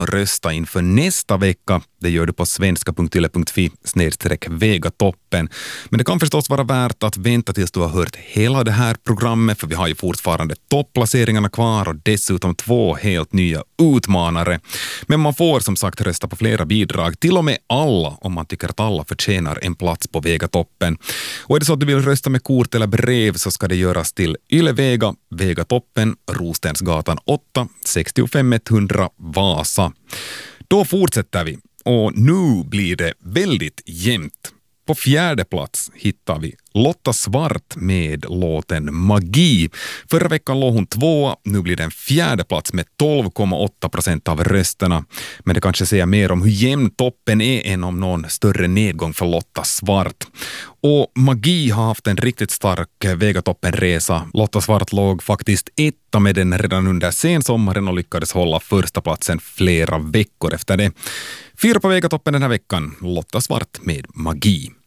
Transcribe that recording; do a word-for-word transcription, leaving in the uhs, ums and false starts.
rösta inför nästa vecka. Det gör du på svenska punkt yle punkt fi snedstreck Vegatoppen. Men det kan förstås vara värt att vänta tills du har hört hela det här programmet, för vi har ju fortfarande topplaceringarna kvar och dessutom två helt nya utmanare. Men man får som sagt rösta på flera bidrag, till och med alla, om man tycker att alla förtjänar en plats på Vegatoppen. Och är det så att du vill rösta med kort eller brev så ska det göras till Yle Vega, Vegatoppen, Rostensgatan åtta, sextiofem etthundra Vasa. Då fortsätter vi och nu blir det väldigt jämnt. På fjärde plats hittar vi Lotta Svart med låten Magi. Förra veckan låg hon tvåa, nu blir det en fjärde plats med tolv komma åtta procent av rösterna. Men det kanske säger mer om hur jämn toppen är än om någon större nedgång för Lotta Svart. Och Magi har haft en riktigt stark Vegatoppenresa. Lotta Svart låg faktiskt etta med den redan under sensommaren och lyckades hålla första platsen flera veckor efter det. Fyra på Vegatoppen den här veckan, Lotta Svart med Magi.